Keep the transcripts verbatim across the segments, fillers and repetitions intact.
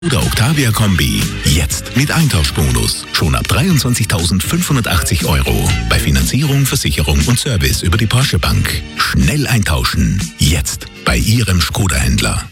Oder Octavia Kombi. Jetzt mit Eintauschbonus. Schon ab dreiundzwanzigtausendfünfhundertachtzig Euro. Bei Finanzierung, Versicherung und Service über die Porsche Bank. Schnell eintauschen. Jetzt bei Ihrem Skoda-Händler.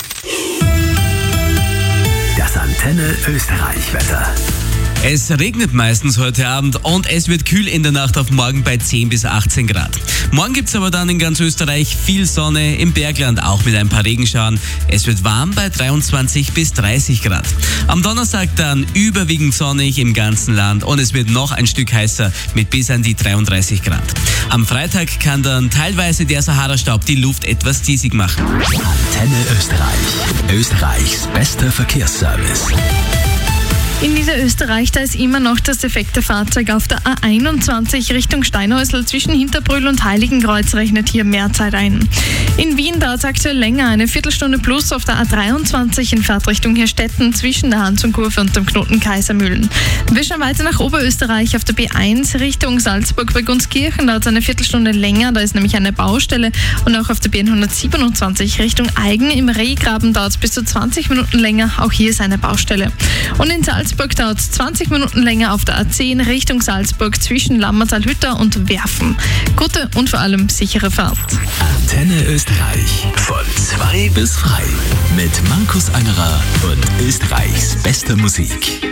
Das Antenne Österreich-Wetter. Es regnet meistens heute Abend und es wird kühl in der Nacht auf morgen bei zehn bis achtzehn Grad. Morgen gibt es aber dann in ganz Österreich viel Sonne, im Bergland auch mit ein paar Regenschauern. Es wird warm bei dreiundzwanzig bis dreißig Grad. Am Donnerstag dann überwiegend sonnig im ganzen Land und es wird noch ein Stück heißer mit bis an die dreiunddreißig Grad. Am Freitag kann dann teilweise der Sahara-Staub die Luft etwas diesig machen. Antenne Österreich. Österreichs bester Verkehrsservice. In Niederösterreich, da ist immer noch das defekte Fahrzeug auf der A einundzwanzig Richtung Steinhäusl zwischen Hinterbrühl und Heiligenkreuz rechnet hier mehr Zeit ein. In Wien dauert es aktuell länger, eine Viertelstunde plus auf der A dreiundzwanzig in Fahrtrichtung Hirstetten zwischen der Handsonkurve und dem Knoten Kaisermühlen. Wir schauen weiter nach Oberösterreich auf der B eins Richtung Salzburg bei Gunskirchen, dauert es eine Viertelstunde länger, da ist nämlich eine Baustelle, und auch auf der B hundertsiebenundzwanzig Richtung Aigen im Rehgraben dauert es bis zu zwanzig Minuten länger, auch hier ist eine Baustelle. Und in Salzburg Salzburg dauert es zwanzig Minuten länger auf der A zehn Richtung Salzburg zwischen Lammertal-Hütter und Werfen. Gute und vor allem sichere Fahrt. Antenne Österreich. Von zwei bis frei. Mit Markus Angerer und Österreichs bester Musik.